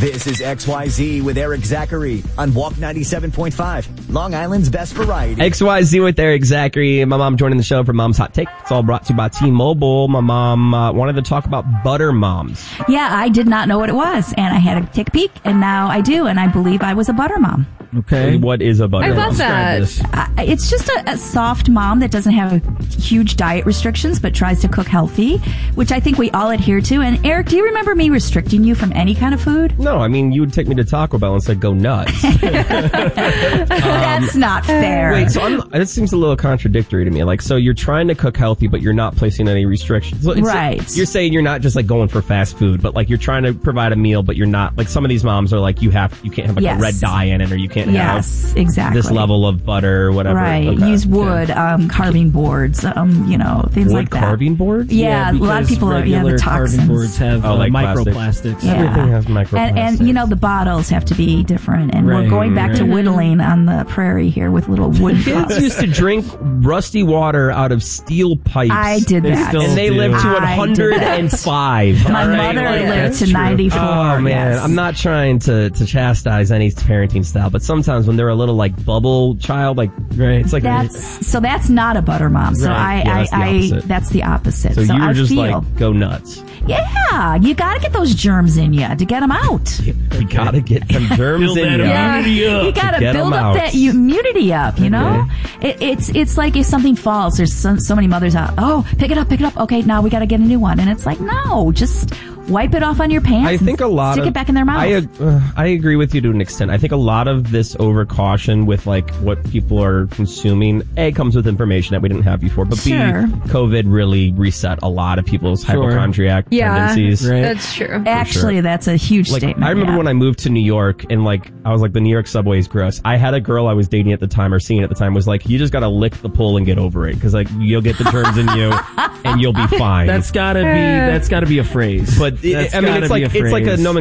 This is XYZ with Eric Zachary on Walk 97.5, Long Island's best variety. XYZ with Eric Zachary. My mom joining the show for Mom's Hot Take. It's all brought to you by T-Mobile. My mom wanted to talk about butter moms. Yeah, I did not know what it was, and I had to take a peek, and now I do, and I believe I was a butter mom. Okay. What is a butter mom? I love that. It's just a soft mom that doesn't have huge diet restrictions, but tries to cook healthy, which I think we all adhere to. And Eric, do you remember me restricting you from any kind of food? No, I mean, you would take me to Taco Bell and say, go nuts. That's not fair. Wait, so this seems a little contradictory to me. Like, so you're trying to cook healthy, but you're not placing any restrictions. So right. You're saying you're not just like going for fast food, but like you're trying to provide a meal, but you're not, like some of these moms are like, you can't have like a red dye in it, or you can't have exactly this level of butter or whatever. Right. Okay. Use wood, carving boards, things like that. Carving boards? Yeah, a lot of people have the toxins. Carving boards have like microplastics. Yeah. Everything has microplastics. And the bottles have to be different. And we're going back to whittling on the prairie here with little wood cups. Kids used to drink rusty water out of steel pipes. I did that. And they lived to 105. My mother lived to 94. Oh, man. Yes. I'm not trying to chastise any parenting style, but sometimes when they're a little like bubble child, like, right, it's like that's not a butter mom. So that's the opposite. So you were just like, go nuts. Yeah, you gotta get those germs in you to get them out. You gotta get them germs in you. You gotta build up that immunity up, you know? It's like if something falls, there's so many mothers out, pick it up. Okay, now we gotta get a new one. And it's like, no, just wipe it off on your pants. I think stick it back in their mouth. I agree with you to an extent. I think a lot of this overcaution with like what people are consuming, A, comes with information that we didn't have before, but B, COVID really reset a lot of people's hypochondriac tendencies. Right. That's true. Actually, that's a huge statement. I remember when I moved to New York and I was like, the New York subway is gross. I had a girl I was dating at the time or seeing at the time was like, you just gotta lick the pole and get over it, because like you'll get the germs in you and you'll be fine. That's gotta be a phrase. But it's like a nomenclature.